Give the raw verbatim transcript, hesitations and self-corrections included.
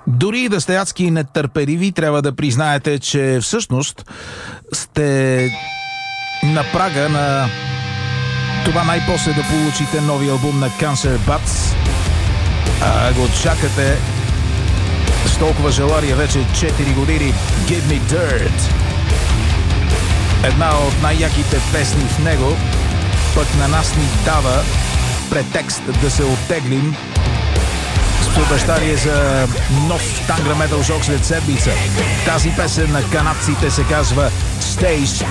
Дори да сте адски нетърпеливи, трябва да признаете, че всъщност сте на прага на това най-после да получите нови албум на Cancer Bats. А го чакате с толкова желание вече четири години. Give Me Dirt. Една от най-яките песни в него, пък на нас ни дава претекст да се оттеглим с обещание за нов тангра метал шок след седмица. Тази песен на канадците се казва Stage